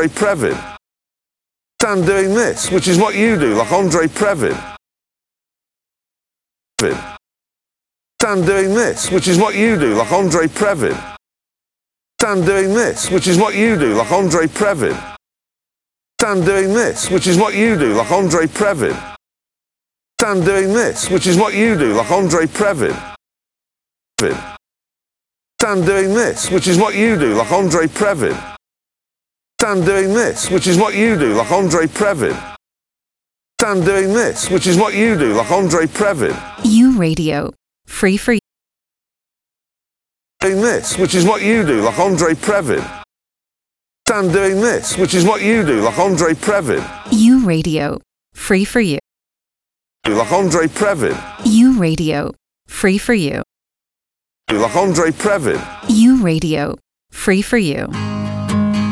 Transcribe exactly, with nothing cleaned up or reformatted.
Previn. Stand doing this, which is what you do, like Andre Previn. Stand doing this, which is what you do, like Andre Previn. Stand doing this, which is what you do, like Andre Previn. Stand doing this, which is what you do, like Andre Previn. Stand doing this, which is what you do, like Andre Previn. Stand doing this, which is what you do, like Andre Previn. Stand doing this, which is what you do, like Andre Previn. Stand doing this, which is what you do, like Andre Previn. You Radio, free for you. Doing this, which is what you do, like Andre Previn. Stand doing this, which is what you do, like Andre Previn. You Radio, free for you. Like Andre Previn. You Radio, free for you. Like Andre Previn. You Radio, free for you.